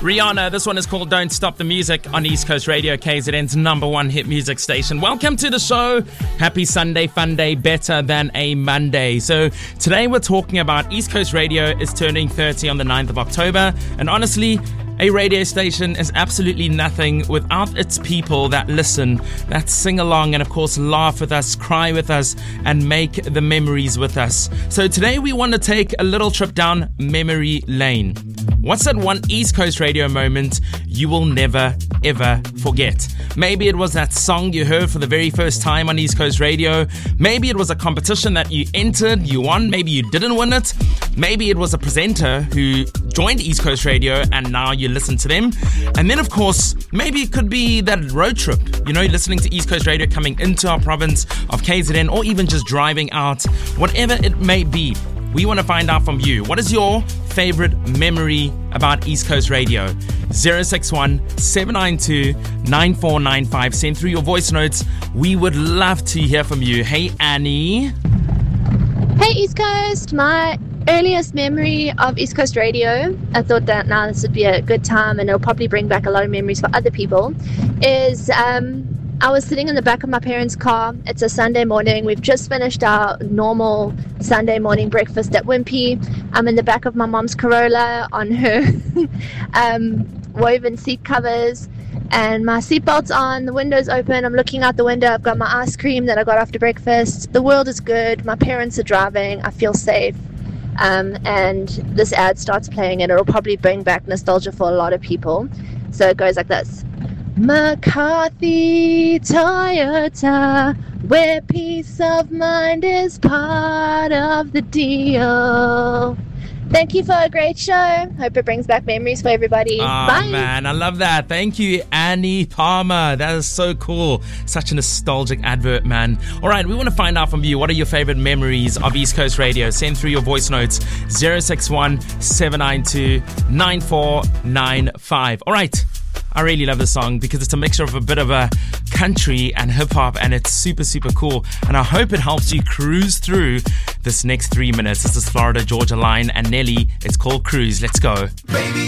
Rihanna, this one is called Don't Stop the Music on East Coast Radio, KZN's number one hit music station. Welcome to the show. Happy Sunday, fun day, better than a Monday. So today we're talking about East Coast Radio is turning 30 on the 9th of October. And honestly, a radio station is absolutely nothing without its people that listen, that sing along, and of course laugh with us, cry with us, and make the memories with us. So today we want to take a little trip down memory lane. What's that one East Coast Radio moment you will never, ever forget? Maybe it was that song you heard for the very first time on East Coast Radio. Maybe it was a competition that you entered, you won, maybe you didn't win it. Maybe it was a presenter who joined East Coast Radio and now you listen to them. And then, of course, maybe it could be that road trip. You know, listening to East Coast Radio coming into our province of KZN, or even just driving out, whatever it may be. We want to find out from you. What is your favorite memory about East Coast Radio? 061-792-9495. Send through your voice notes. We would love to hear from you. Hey, Annie. Hey, East Coast. My earliest memory of East Coast Radio, I thought that now this would be a good time and it'll probably bring back a lot of memories for other people, is I was sitting in the back of my parents' car. It's a Sunday morning. We've just finished our normal Sunday morning breakfast at Wimpy. I'm in the back of my mom's Corolla on her woven seat covers, and my seatbelt's on, the window's open. I'm looking out the window. I've got my ice cream that I got after breakfast. The world is good. My parents are driving. I feel safe. And this ad starts playing, and it'll probably bring back nostalgia for a lot of people. So it goes like this. McCarthy Toyota, where peace of mind is part of the deal. Thank you for a great show. Hope it brings back memories for everybody. Bye. Man, I love that. Thank you, Annie Palmer. That is so cool. Such a nostalgic advert, man. All right, we want to find out from you. What are your favorite memories of East Coast Radio? Send through your voice notes. 061-792-9495. All right. I really love this song because it's a mixture of a bit of a country and hip-hop, and it's super, super cool. And I hope it helps you cruise through this next 3 minutes. This is Florida Georgia Line and Nelly. It's called Cruise. Let's go. Baby.